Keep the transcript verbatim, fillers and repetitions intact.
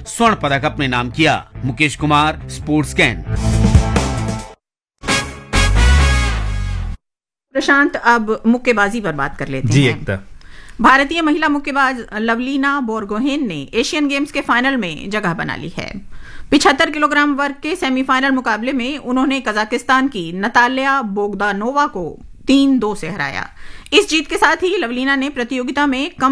स्वर्ण पदक अपने नाम किया। Mukesh Kumar, sports can. प्रशांत, अब मुक्केबाजी पर बात कर लेते जी हैं। एकता। भारतीय महिला मुक्केबाज लवलीना बोरगोहेन ने एशियन गेम्स के फाइनल में जगह बना ली है। पिछहत्तर किलोग्राम वर्ग के सेमीफाइनल मुकाबले में उन्होंने कजाकिस्तान की नताल्या बोगदानोवा को तीन दो से हराया। इस जीत के साथ ही लवलीना ने प्रतियोगिता में कम